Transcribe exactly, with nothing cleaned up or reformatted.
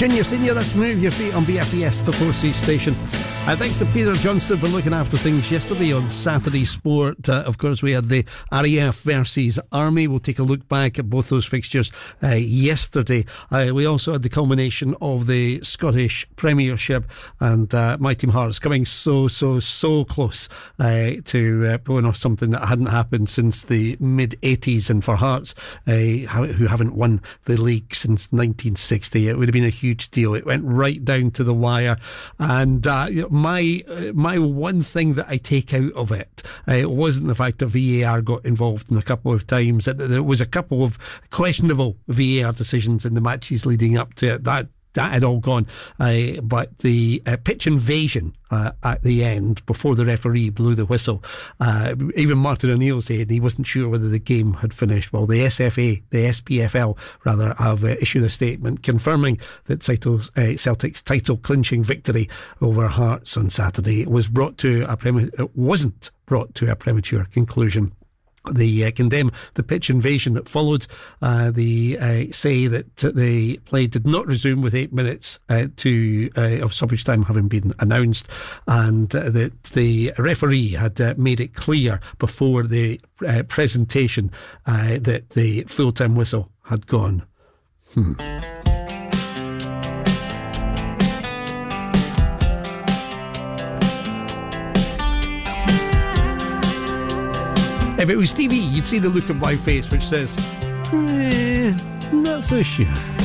Junior Senior, let's move your feet on B F B S, the four C station. Uh, thanks to Peter Johnston for looking after things yesterday on Saturday Sport. Uh, of course, we had the R A F versus Army. We'll take a look back at both those fixtures uh, yesterday. Uh, we also had the culmination of the Scottish Premiership, and uh, my team Hearts coming so, so, so close uh, to uh, pulling off something that hadn't happened since the mid-eighties. And for Hearts, uh, who haven't won the league since nineteen sixty, it would have been a huge deal. It went right down to the wire, and uh, you know, My uh, my one thing that I take out of it uh, wasn't the fact that V A R got involved in a couple of times. There was a couple of questionable V A R decisions in the matches leading up to it. That that had all gone. Uh, but the uh, pitch invasion uh, at the end, before the referee blew the whistle, uh, even Martin O'Neill said he wasn't sure whether the game had finished. Well, the S F A, the S P F L rather, have uh, issued a statement confirming that titles, uh, Celtic's title clinching victory over Hearts on Saturday was brought to a prema- it wasn't brought to a premature conclusion. They uh, condemn the pitch invasion that followed. Uh, they uh, say that the play did not resume with eight minutes uh, to uh, of stoppage time having been announced, and uh, that the referee had uh, made it clear before the uh, presentation uh, that the full-time whistle had gone. Hmm. If it was T V, you'd see the look on my face which says, eh, not so sure.